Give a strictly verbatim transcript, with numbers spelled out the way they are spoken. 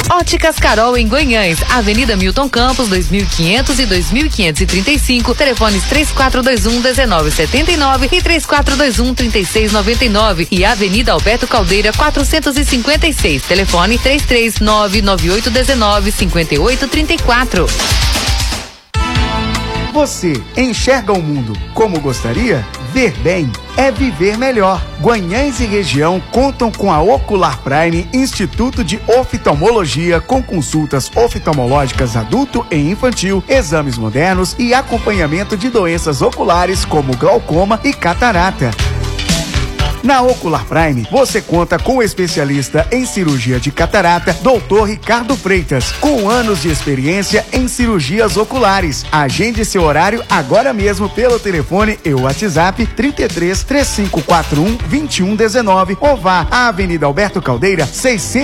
Óticas Carol em Guanhães, Avenida Milton Campos, dois mil e quinhentos e dois mil quinhentos e trinta e cinco, telefones três quatro dois um, um nove sete nove e três quatro dois um, três seis nove nove e Avenida Alberto Caldeira, quatrocentos e cinquenta e seis, telefone três três nove nove oito um nove cinco oito três quatro. Você enxerga o mundo como gostaria? Ver bem é viver melhor. Guanhães e região contam com a Ocular Prime, Instituto de Oftalmologia, com consultas oftalmológicas adulto e infantil, exames modernos e acompanhamento de doenças oculares como glaucoma e catarata. Na Ocular Prime, você conta com o especialista em cirurgia de catarata, doutor Ricardo Freitas, com anos de experiência em cirurgias oculares. Agende seu horário agora mesmo pelo telefone e WhatsApp trinta e três, três cinco quatro um, vinte e um dezenove ou vá à Avenida Alberto Caldeira, seiscentos